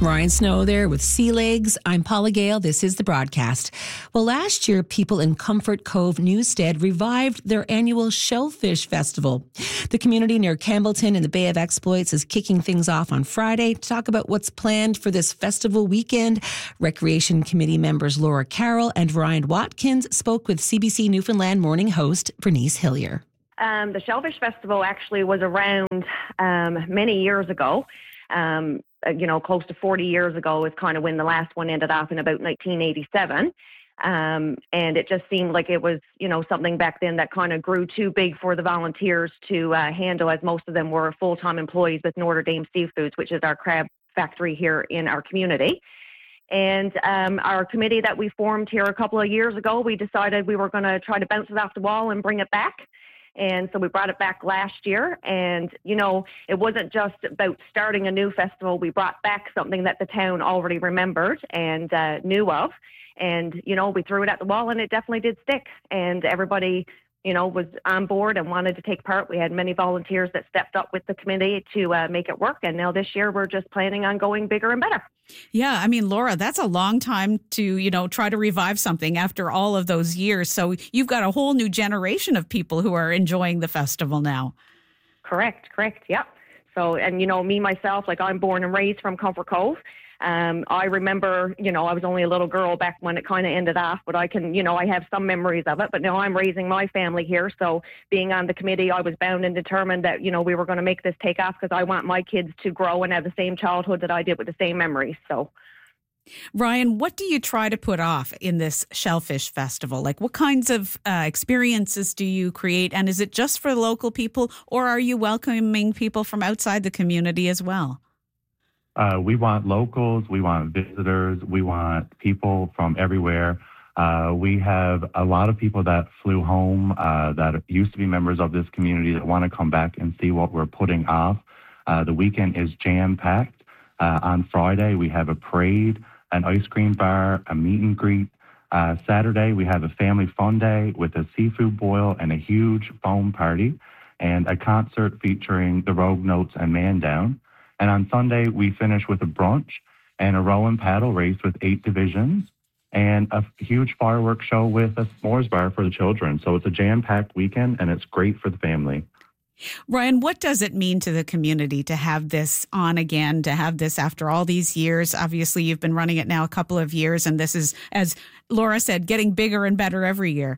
Ryan Snow there with Sea Legs. I'm Paula Gale. This is the broadcast. Well, last year, people in Comfort Cove Newstead revived their annual Shellfish Festival. The community near Campbellton in the Bay of Exploits is kicking things off on Friday. To talk about what's planned for this festival weekend, Recreation Committee members Laura Carroll and Ryan Watkins spoke with CBC Newfoundland morning host Bernice Hillier. The Shellfish Festival actually was around many years ago. Close to 40 years ago is kind of when the last one ended up in about 1987. And it just seemed like it was, something back then that kind of grew too big for the volunteers to handle, as most of them were full-time employees with Notre Dame Seafoods, which is our crab factory here in our community. And our committee that we formed here a couple of years ago, we decided we were going to try to bounce it off the wall and bring it back. And so we brought it back last year. And, it wasn't just about starting a new festival. We brought back something that the town already remembered and knew of. And, we threw it at the wall and it definitely did stick. And everybody, was on board and wanted to take part. We had many volunteers that stepped up with the committee to make it work. And now this year we're just planning on going bigger and better. Yeah, I mean, Laura, that's a long time to, try to revive something after all of those years. So you've got a whole new generation of people who are enjoying the festival now. Correct. Yeah. So, and, me, myself, I'm born and raised from Comfort Cove. I remember, I was only a little girl back when it kind of ended off, but I can, I have some memories of it. But now I'm raising my family here. So being on the committee, I was bound and determined that, we were going to make this take off because I want my kids to grow and have the same childhood that I did with the same memories. So, Ryan, what do you try to put off in this Shellfish Festival? What kinds of experiences do you create? And is it just for local people, or are you welcoming people from outside the community as well? We want locals, we want visitors, we want people from everywhere. We have a lot of people that flew home that used to be members of this community that want to come back and see what we're putting off. The weekend is jam-packed. On Friday, we have a parade, an ice cream bar, a meet and greet. Saturday, we have a family fun day with a seafood boil and a huge foam party, and a concert featuring the Rogue Notes and Man Down. And on Sunday, we finish with a brunch and a row and paddle race with 8 divisions and a huge fireworks show with a s'mores bar for the children. So it's a jam-packed weekend, and it's great for the family. Ryan, what does it mean to the community to have this on again, to have this after all these years? Obviously, you've been running it now a couple of years, and this is, as Laura said, getting bigger and better every year.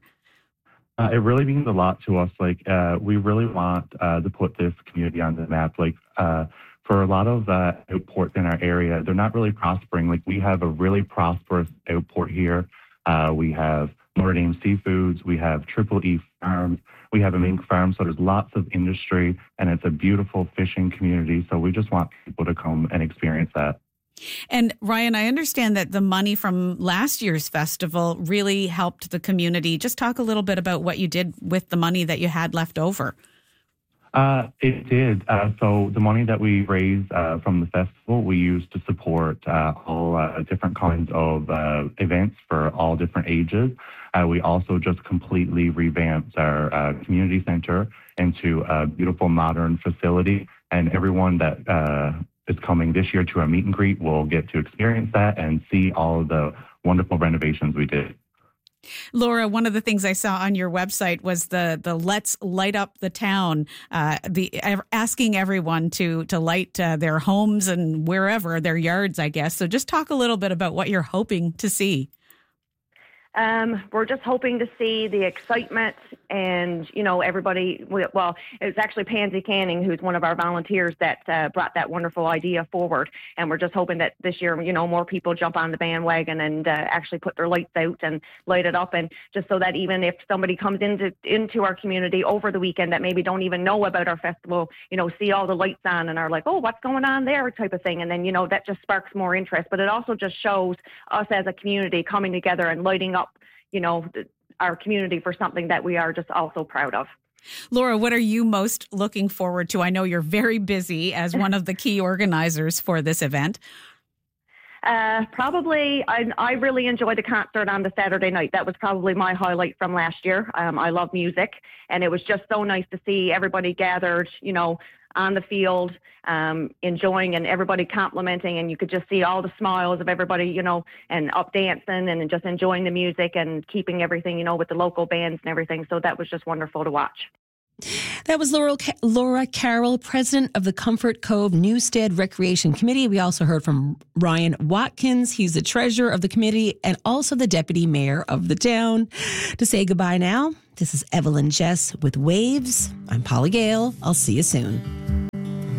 It really means a lot to us. We really want to put this community on the map. For a lot of outports in our area, they're not really prospering. We have a really prosperous outport here. We have Notre Dame Seafoods. We have Triple E Farms. We have a mink farm. So there's lots of industry, and it's a beautiful fishing community. So we just want people to come and experience that. And Ryan, I understand that the money from last year's festival really helped the community. Just talk a little bit about what you did with the money that you had left over. It did. So the money that we raised from the festival, we used to support all different kinds of events for all different ages. We also just completely revamped our community center into a beautiful modern facility. And everyone that is coming this year to our meet and greet will get to experience that and see all of the wonderful renovations we did. Laura, one of the things I saw on your website was the Let's Light Up the Town, asking everyone to light their homes and wherever, their yards, I guess. So just talk a little bit about what you're hoping to see. We're just hoping to see the excitement and, everybody, well, it was actually Pansy Canning, who's one of our volunteers that brought that wonderful idea forward. And we're just hoping that this year, more people jump on the bandwagon and actually put their lights out and light it up. And just so that even if somebody comes into our community over the weekend that maybe don't even know about our festival, see all the lights on and are like, oh, what's going on there type of thing. And then, that just sparks more interest. But it also just shows us as a community coming together and lighting up our community for something that we are just also proud of. Laura, what are you most looking forward to? I know you're very busy as one of the key organizers for this event. Probably, I really enjoyed the concert on the Saturday night. That was probably my highlight from last year. I love music, and it was just so nice to see everybody gathered, on the field, enjoying and everybody complimenting, and you could just see all the smiles of everybody, you know, and up dancing and just enjoying the music and keeping everything, you know, with the local bands and everything. So that was just wonderful to watch. That was Laura Carroll, president of the Comfort Cove Newstead Recreation Committee. We also heard from Ryan Watkins. He's the treasurer of the committee and also the deputy mayor of the town. To say goodbye now, this is Evelyn Jess with Waves. I'm Polly Gale. I'll see you soon.